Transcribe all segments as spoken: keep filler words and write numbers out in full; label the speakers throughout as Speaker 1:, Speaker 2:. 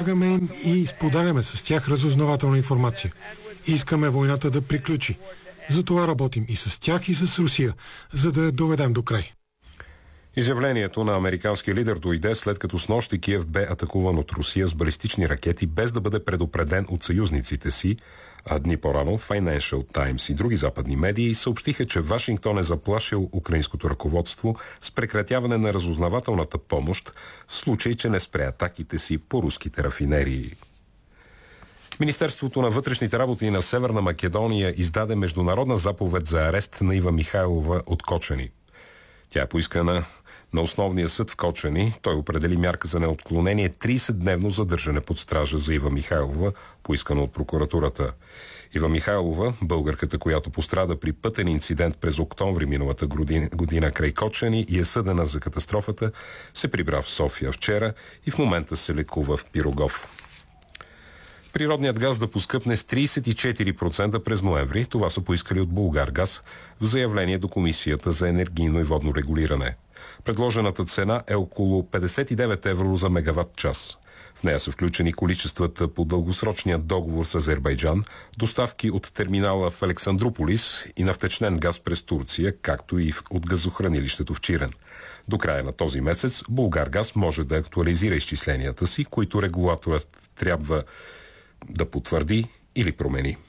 Speaker 1: Помагаме им и споделяме с тях разузнавателна информация. Искаме войната да приключи. Затова работим и с тях, и с Русия, за да я доведем до край.
Speaker 2: Изявлението на американския лидер дойде след като снощи Киев бе атакуван от Русия с балистични ракети, без да бъде предупреден от съюзниците си, а дни по-рано Financial Times и други западни медии съобщиха, че Вашингтон е заплашил украинското ръководство с прекратяване на разузнавателната помощ в случай, че не спре атаките си по руските рафинерии. Министерството на вътрешните работи на Северна Македония издаде международна заповед за арест на Ива Михайлова от Кочани. Тя е поискана на основния съд в Кочани. Той определи мярка за неотклонение тридесетдневно задържане под стража за Ива Михайлова, поискана от прокуратурата. Ива Михайлова, българката, която пострада при пътен инцидент през октомври миналата година, година край Кочани и е съдена за катастрофата, се прибра в София вчера и в момента се лекува в Пирогов. Природният газ да поскъпне с тридесет и четири процента през ноември. Това са поискали от Булгаргаз в заявление до Комисията за енергийно и водно регулиране. Предложената цена е около петдесет и девет евро за мегаватт час. В нея са включени количествата по дългосрочния договор с Азербайджан, доставки от терминала в Александрополис и на втечнен газ през Турция, както и от газохранилището в Чирен. До края на този месец Булгаргаз може да актуализира изчисленията си, които регулаторът трябва да потвърди или промени.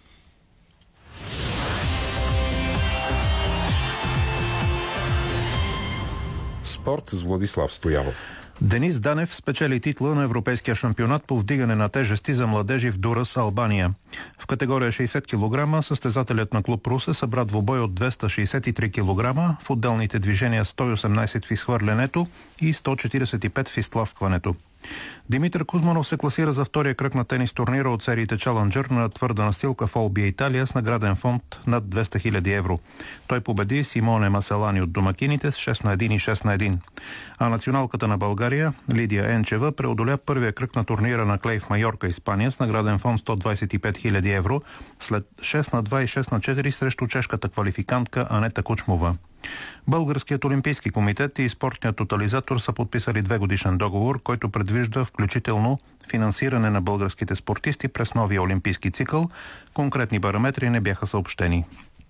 Speaker 2: Спорт с Владислав Стоянов.
Speaker 3: Денис Данев спечели титла на Европейския шампионат по вдигане на тежести за младежи в Дурас, Албания. В категория шейсет килограма състезателят на клуб Русе събра двубой от двеста шейсет и три килограма, в отделните движения сто и осемнадесет в изхвърлянето и сто четиридесет и пет в изтласкването. Димитър Кузманов се класира за втория кръг на тенис турнира от сериите Чаленджър на твърда настилка в Олбия, Италия, с награден фонд над двеста хиляди евро. Той победи Симоне Маселани от домакините с шест на едно и шест на едно. А националката на България, Лидия Енчева, преодоля първия кръг на турнира на клей в Майорка, Испания, с награден фонд сто двадесет и пет хиляди евро, след шест на два и шест на четири срещу чешката квалификантка Анета Кучмова. Българският олимпийски комитет и спортният тотализатор са подписали двегодишен договор, който предвижда включително финансиране на българските спортисти през новия олимпийски цикъл. Конкретни параметри не бяха съобщени.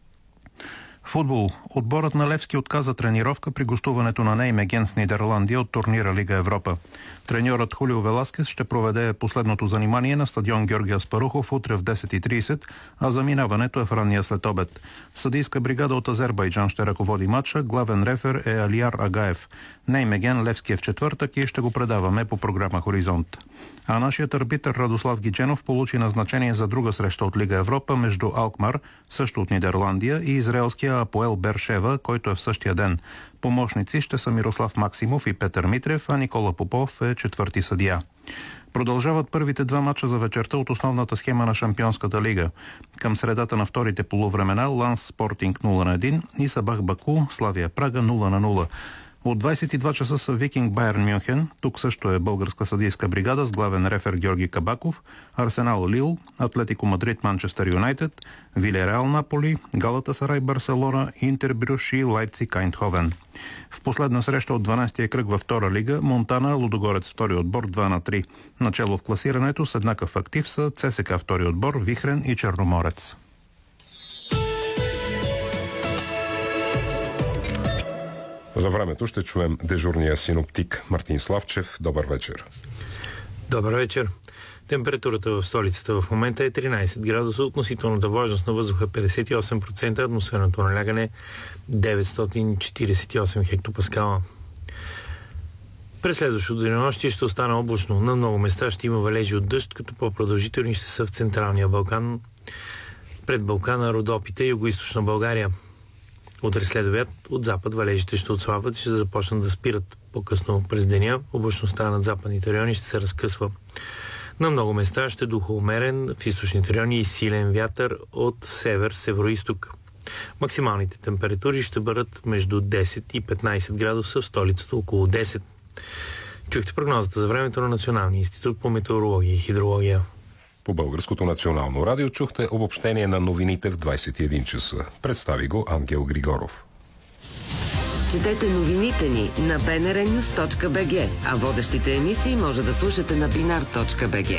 Speaker 3: Футбол. Отборът на Левски отказа тренировка при гостуването на Неймеген в Нидерландия от турнира Лига Европа. Треньорът Хулио Веласкес ще проведе последното занимание на стадион Георги Аспарухов утре в десет и тридесет, а заминаването е в ранния следобед. Съдийска бригада от Азербайджан ще ръководи матча, главен рефер е Алияр Агаев. Неймеген Левски е в четвъртък и ще го предаваме по програма Хоризонт. А нашият арбитър Радослав Гидженов получи назначение за друга среща от Лига Европа между Алкмар, също от Нидерландия, и израелския Апоел Бершева, който е в същия ден. Помощници ще са Мирослав Максимов и Петър Митрев, а Никола Попов е четвърти съдия. Продължават първите два мача за вечерта от основната схема на Шампионската лига. Към средата на вторите полувремена Ланс Спортинг нула на едно и Сабах Баку Славия Прага нула на нула. От двадесет и два часа са Викинг Байерн Мюнхен, тук също е българска съдийска бригада с главен рефер Георги Кабаков, Арсенал Лил, Атлетико Мадрид Манчестър Юнайтед, Вилереал Наполи, Галатасарай Барселона, Интер Брюш и Лайпциг Айндховен. В последна среща от дванадесетия кръг във втора лига Монтана Лудогорец втори отбор два на три. Начало в класирането с еднакъв актив са ЦСКА втори отбор, Вихрен и Черноморец.
Speaker 2: За времето ще чуем дежурния синоптик Мартин Славчев. Добър вечер.
Speaker 4: Добър вечер. Температурата в столицата в момента е тринадесет градуса, относителната влажност на въздуха петдесет и осем процента, атмосферното налягане деветстотин четиридесет и осем хектопаскала. През следващото денонощие ще остане облачно. На много места ще има валежи от дъжд, като по-продължителни ще са в Централния Балкан, пред Балкана, Родопите и Югоизточна България. Утре след обяд от запад валежите ще отслабват и ще започнат да спират по-късно през деня. Облачността над западните райони ще се разкъсва. На много места ще духа умерен, в източните райони и силен вятър от север-североизток. Максималните температури ще бъдат между десет и петнадесет градуса, в столицата около десет. Чухте прогнозата за времето на Националния институт по метеорология и хидрология.
Speaker 2: По Българското национално радио чухте обобщение на новините в двадесет и един часа. Представи го Ангел Григоров.
Speaker 5: Четете новините ни на би ен ар нюз точка би джи, а водещите емисии може да слушате на бинар точка би джи.